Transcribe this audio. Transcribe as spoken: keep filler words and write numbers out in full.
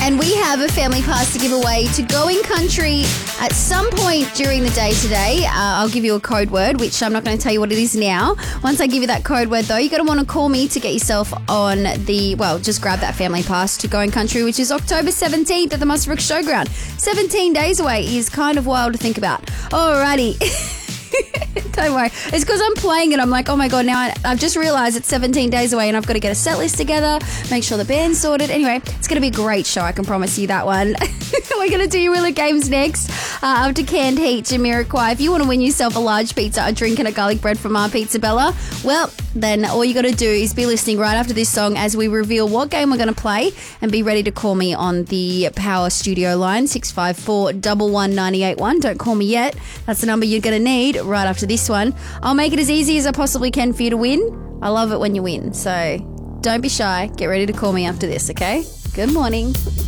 And we have a family pass to give away to Going Country at some point during the day today. Uh, I'll give you a code word, which I'm not going to tell you what it is now. Once I give you that code word, though, you're going to want to call me to get yourself on the, well, just grab that family pass to Going Country, which is October seventeenth at the Muswellbrook Showground. seventeen days away is kind of wild to think about. Alrighty. Don't worry. It's because I'm playing it. I'm like, oh my God, now I, I've just realised it's seventeen days away and I've got to get a set list together, make sure the band's sorted. Anyway, it's going to be a great show. I can promise you that one. We're going to do Eurilla Games next. Uh, after Canned Heat, Jamiroquai. If you want to win yourself a large pizza, a drink and a garlic bread from our Pizza Bella, well, then all you got to do is be listening right after this song as we reveal what game we're going to play, and be ready to call me on the Power Studio line, six five four, one one nine eight one. Don't call me yet. That's the number you're going to need right after this one. I'll make it as easy as I possibly can for you to win. I love it when you win, so don't be shy. Get ready to call me after this, okay? Good morning.